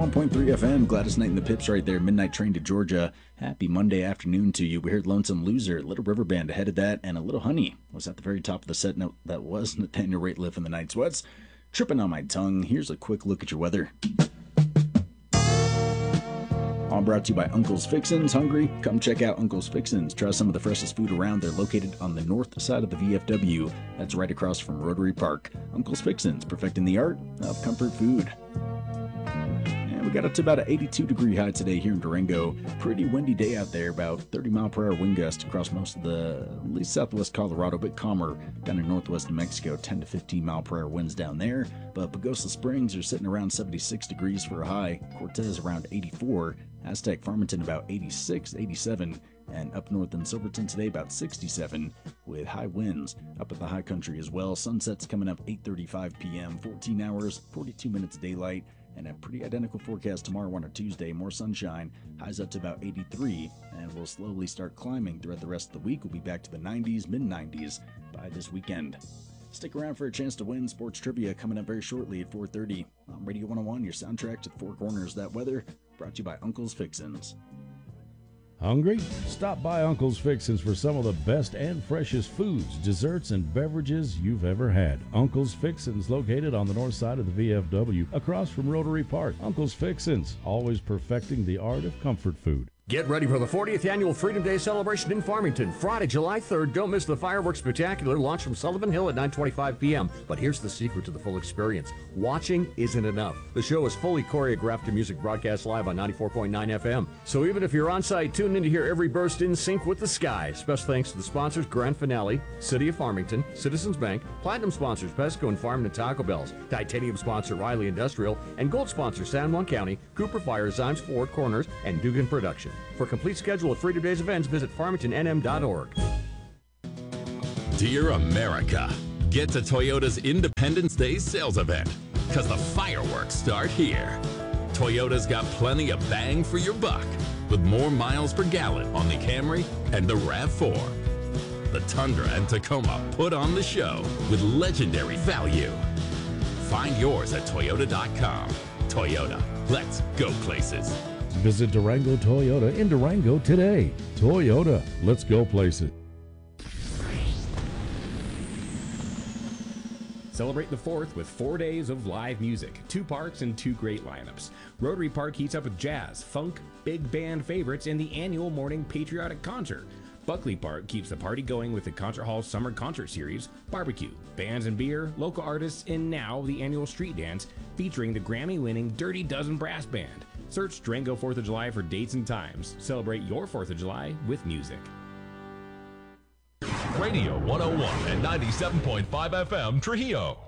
91.3 FM, Gladys Knight and the Pips right there, Midnight Train to Georgia. Happy Monday afternoon to you. We heard Lonesome Loser, Little River Band ahead of that, and A Little Honey was at the very top of the set note. That was Nathaniel Rateliff and the Night Sweats. Tripping on my tongue. Here's a quick look at your weather. All brought to you by Uncle's Fixins. Hungry? Come check out Uncle's Fixins. Try some of the freshest food around. They're located on the north side of the VFW. That's right across from Rotary Park. Uncle's Fixins, perfecting the art of comfort food. And we got up to about an 82-degree high today here in Durango. Pretty windy day out there, about 30-mile-per-hour wind gust across most of the, at least southwest Colorado, a bit calmer down in northwest New Mexico, 10 to 15-mile-per-hour winds down there. But Pagosa Springs are sitting around 76 degrees for a high. Cortez around 84. Aztec Farmington about 86, 87, and up north in Silverton today about 67 with high winds up at the high country as well. Sunset's coming up 8:35 p.m., 14 hours, 42 minutes daylight, and a pretty identical forecast tomorrow on a Tuesday. More sunshine, highs up to about 83, and we'll slowly start climbing throughout the rest of the week. We'll be back to the 90s, mid-90s by this weekend. Stick around for a chance to win sports trivia coming up very shortly at 4:30 on Radio 101, your soundtrack to the Four Corners. That weather brought to you by Uncle's Fixins. Hungry? Stop by Uncle's Fixins for some of the best and freshest foods, desserts, and beverages you've ever had. Uncle's Fixins, located on the north side of the VFW, across from Rotary Park. Uncle's Fixins, always perfecting the art of comfort food. Get ready for the 40th Annual Freedom Day celebration in Farmington, Friday, July 3rd. Don't miss the fireworks spectacular launch from Sullivan Hill at 9:25 p.m. But here's the secret to the full experience. Watching isn't enough. The show is fully choreographed to music broadcast live on 94.9 FM. So even if you're on site, tune in to hear every burst in sync with the sky. Special thanks to the sponsors, Grand Finale, City of Farmington, Citizens Bank, Platinum sponsors, Pesco and Farm and Taco Bells, Titanium sponsor, Riley Industrial, and Gold sponsor, San Juan County, Cooper Fire, Zimes Ford Corners, and Dugan Production. For complete schedule of Freedom Days events, visit farmingtonnm.org. Dear America, get to Toyota's Independence Day sales event, because the fireworks start here. Toyota's got plenty of bang for your buck, with more miles per gallon on the Camry and the RAV4. The Tundra and Tacoma put on the show with legendary value. Find yours at Toyota.com. Toyota, let's go places. Visit Durango Toyota in Durango today. Toyota, let's go places. Celebrate the 4th with 4 days of live music, 2 parks and 2 great lineups. Rotary Park heats up with jazz, funk, big band favorites, and the annual morning patriotic concert. Buckley Park keeps the party going with the Concert Hall Summer Concert Series, barbecue, bands and beer, local artists, and now the annual street dance featuring the Grammy-winning Dirty Dozen Brass Band. Search Durango 4th of July for dates and times. Celebrate your 4th of July with music. Radio 101 and 97.5 FM Trujillo.